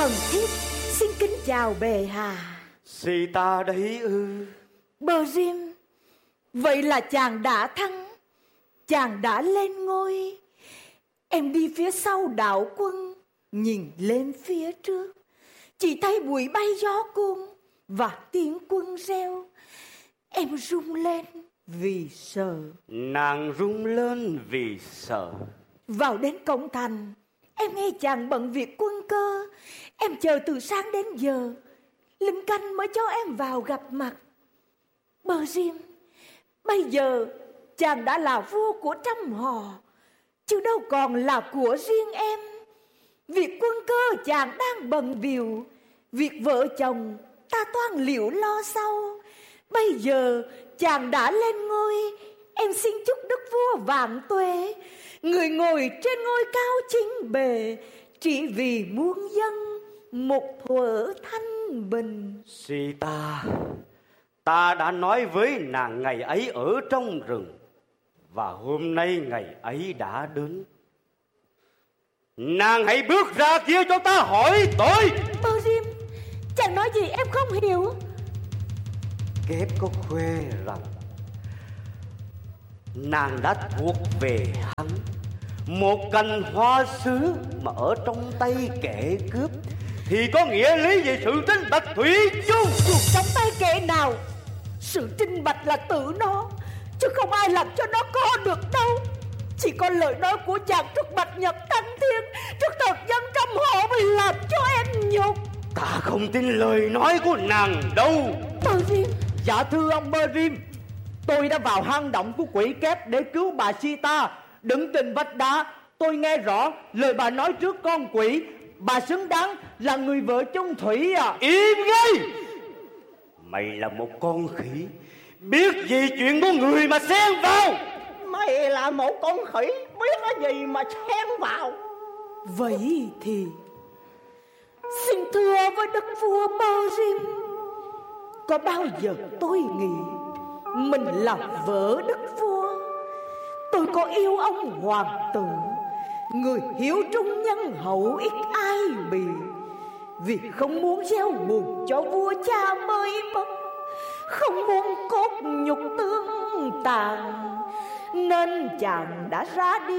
Thần thiếp xin kính chào bệ hạ. Sita đấy ư? Bơ-rim, vậy là chàng đã thắng, chàng đã lên ngôi. Em đi phía sau đạo quân, nhìn lên phía trước, chỉ thấy bụi bay gió cuốn và tiếng quân reo. Em rung lên vì sợ. Nàng rung lên vì sợ. Vào đến cổng thành, em nghe chàng bận việc quân cơ. Em chờ từ sáng đến giờ, lính canh mới cho em vào gặp mặt. Bơ-rim, bây giờ chàng đã là vua của trăm họ, chứ đâu còn là của riêng em. Việc quân cơ chàng đang bận bịu, việc vợ chồng ta toan liệu lo sau. Bây giờ chàng đã lên ngôi, em xin chúc đức vua vạn tuế, người ngồi trên ngôi cao chính bề, chỉ vì muôn dân một thuở thanh bình. Sita, ta đã nói với nàng ngày ấy ở trong rừng, và hôm nay ngày ấy đã đến. Nàng hãy bước ra kia cho ta hỏi tội. Bơ-rim, chàng nói gì em không hiểu. Kép có khoe rằng nàng đã thuộc về hắn, một cành hoa sứ mà ở trong tay kẻ cướp, thì có nghĩa lý gì sự trinh bạch thủy chung? Trong tay kẻ nào, sự trinh bạch là tự nó, chứ không ai làm cho nó có được đâu. Chỉ có lời nói của chàng trước bạch nhật thanh thiên, trước thật dân trăm họ mới làm cho em nhục. Ta không tin lời nói của nàng đâu. Bơ-rim, Dạ thưa ông Bơ-rim, tôi đã vào hang động của quỷ kép để cứu bà Sita, đứng trên vách đá. Tôi nghe rõ lời bà nói trước con quỷ. Bà xứng đáng là người vợ chung thủy à. Im ngay! Mày là một con khỉ, biết gì chuyện của người mà xen vào. Mày là một con khỉ, biết cái gì mà xen vào. vậy thì xin thưa với đức vua Bơ-rim, có bao giờ tôi nghĩ mình là vợ đức vua. Tôi có yêu ông hoàng tử, người hiếu trung nhân hậu ít ai bì, vì không muốn gieo buồn cho vua cha mới mất, không muốn cốt nhục tương tàn, nên chàng đã ra đi